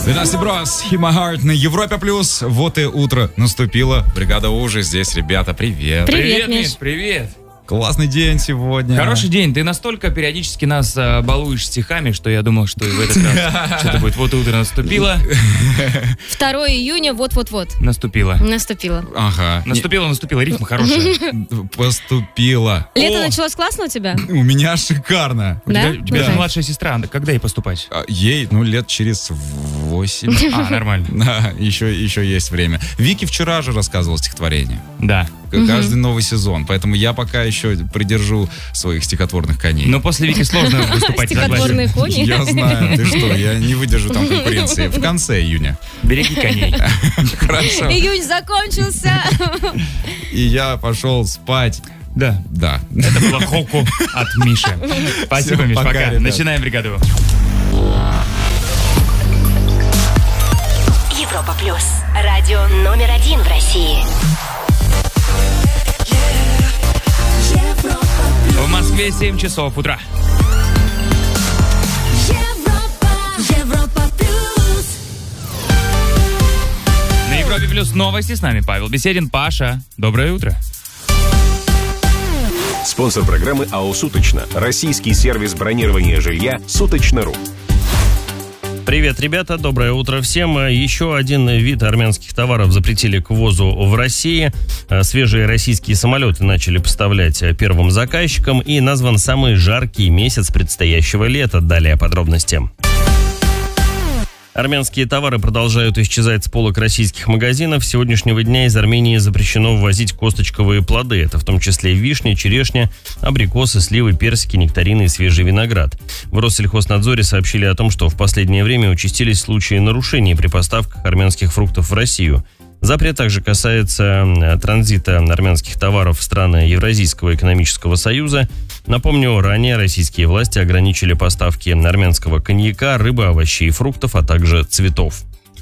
12 Bros, Hit My Heart на Европе Плюс. Вот и утро наступило. Бригада У уже здесь, ребята, привет. Привет, Миш. Привет. Классный день сегодня. Хороший день. Ты настолько периодически нас балуешь стихами, что я думал, что и в этот раз что-то будет. Вот и утро наступило. 2 июня, вот-вот-вот. Наступило. Ага. Наступила. Рифма хорошая. Поступила. Лето началось классно у тебя? У меня шикарно. Да? У тебя же младшая сестра. Когда ей поступать? Ей, лет через 8. Нормально. Да, еще есть время. Вики вчера же рассказывала стихотворение. Да. Каждый новый сезон. Поэтому я пока еще придержу своих стихотворных коней. Но после Вики сложно выступать. Стихотворные кони? Я знаю, ты что, я не выдержу там конкуренции. В конце июня. Береги коней. Хорошо. Июнь закончился. И я пошел спать. Да. Это было хоку от Миши. Спасибо, Всё, Миш, пока, пока. ребят. Начинаем бригаду. Европа Плюс. Радио номер 1 в России. В Москве 7 часов утра. Европа Плюс. На Европе Плюс новости. С нами Павел Беседин. Паша, доброе утро. Спонсор программы АО «Суточно». Российский сервис бронирования жилья «Суточно.ру». Привет, ребята, доброе утро всем. Еще один вид армянских товаров запретили к ввозу в России. Свежие российские самолеты начали поставлять первым заказчикам, и назван самый жаркий месяц предстоящего лета. Далее подробности. Армянские товары продолжают исчезать с полок российских магазинов. С сегодняшнего дня из Армении запрещено ввозить косточковые плоды. Это в том числе вишня, черешня, абрикосы, сливы, персики, нектарины и свежий виноград. В Россельхознадзоре сообщили о том, что в последнее время участились случаи нарушений при поставках армянских фруктов в Россию. Запрет также касается транзита армянских товаров в страны Евразийского экономического союза. Напомню, ранее российские власти ограничили поставки армянского коньяка, рыбы, овощей и фруктов, а также цветов.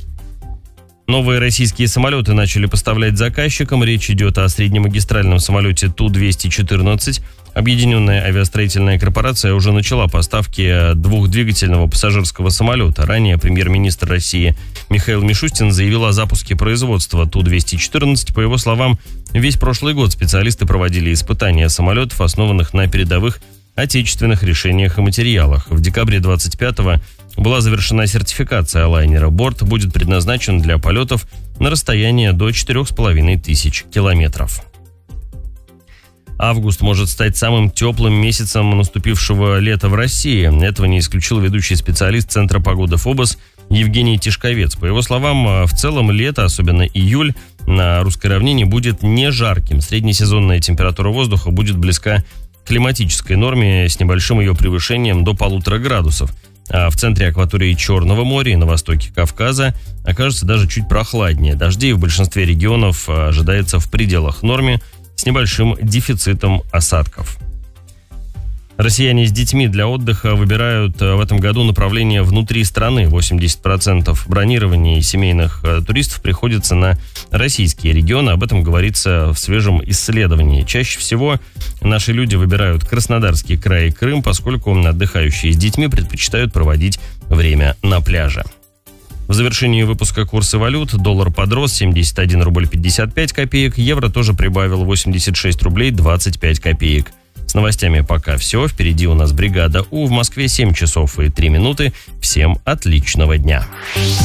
Новые российские самолеты начали поставлять заказчикам. Речь идет о среднемагистральном самолете Ту-214. Объединенная авиастроительная корпорация уже начала поставки двухдвигательного пассажирского самолета. Ранее премьер-министр России Михаил Мишустин заявил о запуске производства Ту-214. По его словам, весь прошлый год специалисты проводили испытания самолетов, основанных на передовых отечественных решениях и материалах. В декабре 25-го была завершена сертификация лайнера. Борт будет предназначен для полетов на расстояние до 4500 километров. Август может стать самым теплым месяцем наступившего лета в России. Этого не исключил ведущий специалист Центра погоды ФОБОС Евгений Тишковец. По его словам, в целом лето, особенно июль, на русской равнине будет не жарким. Среднесезонная температура воздуха будет близка к климатической норме с небольшим ее превышением до 1,5 градусов. А в центре акватории Черного моря и на востоке Кавказа окажется даже чуть прохладнее. Дождей в большинстве регионов ожидается в пределах нормы, с небольшим дефицитом осадков. Россияне с детьми для отдыха выбирают в этом году направление внутри страны. 80% бронирования семейных туристов приходится на российские регионы. Об этом говорится в свежем исследовании. Чаще всего наши люди выбирают Краснодарский край и Крым, поскольку отдыхающие с детьми предпочитают проводить время на пляже. В завершении выпуска курсы валют. Доллар подрос 71 рубль 55 копеек. Евро тоже прибавил 86 рублей 25 копеек. С новостями пока все. Впереди у нас бригада У. В Москве 7 часов и 3 минуты. Всем отличного дня.